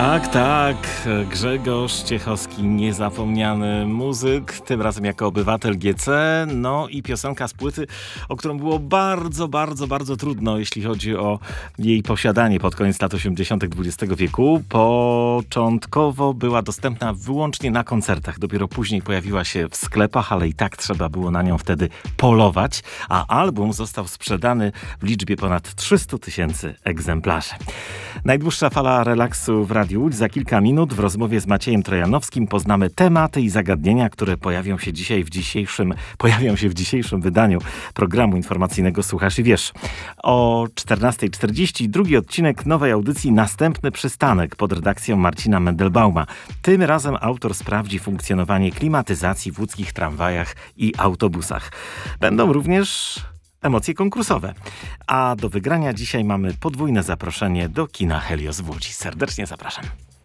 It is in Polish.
Tak, Grzegorz Ciechowski, niezapomniany muzyk, tym razem jako obywatel GC, no i piosenka z płyty, o którą było bardzo trudno, jeśli chodzi o jej posiadanie pod koniec lat 80. XX wieku. Początkowo była dostępna wyłącznie na koncertach, dopiero później pojawiła się w sklepach, ale i tak trzeba było na nią wtedy polować, a album został sprzedany w liczbie ponad 300 000 egzemplarzy. Najdłuższa fala relaksu w Radiu Łódź. Za kilka minut w rozmowie z Maciejem Trojanowskim poznamy tematy i zagadnienia, które pojawią się w dzisiejszym wydaniu programu informacyjnego Słuchasz i Wiesz. O 14:40 drugi odcinek nowej audycji Następny przystanek pod redakcją Marcina Mendelbauma. Tym razem autor sprawdzi funkcjonowanie klimatyzacji w łódzkich tramwajach i autobusach. Będą również emocje konkursowe. A do wygrania dzisiaj mamy podwójne zaproszenie do kina Helios w Łodzi. Serdecznie zapraszam.